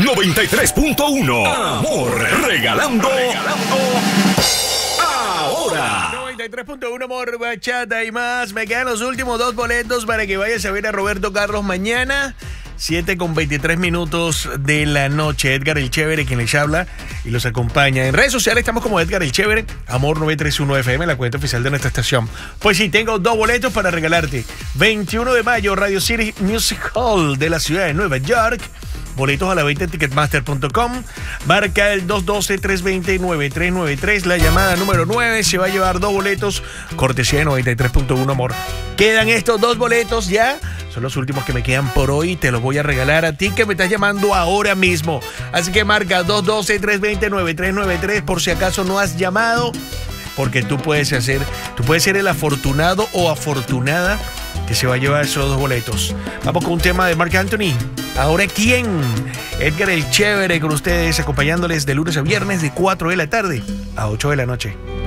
93.1. Amor, regalando ahora. 93.1 Amor, bachata y más. Me quedan los últimos 2 boletos para que vayas a ver a Roberto Carlos mañana. 7:23 de la noche. Edgar el Chévere, quien les habla y los acompaña. En redes sociales estamos como Edgar el Chévere, Amor 931 FM, la cuenta oficial de nuestra estación. Pues sí, tengo 2 boletos para regalarte. 21 de mayo, Radio City Music Hall de la ciudad de Nueva York. Boletos a la venta en Ticketmaster.com. Marca el 212-320-9393. La llamada número 9 se va a llevar 2 boletos. Cortesía de 93.1 Amor. Quedan estos 2 boletos ya. Son los últimos que me quedan por hoy. Te los voy a regalar a ti que me estás llamando ahora mismo. Así que marca 212-320-9393 por si acaso no has llamado. Porque tú puedes ser el afortunado o afortunada que se va a llevar esos 2 boletos. Vamos con un tema de Marc Anthony. ¿Ahora quién? Edgar el Chévere con ustedes, acompañándoles de lunes a viernes de 4 de la tarde a 8 de la noche.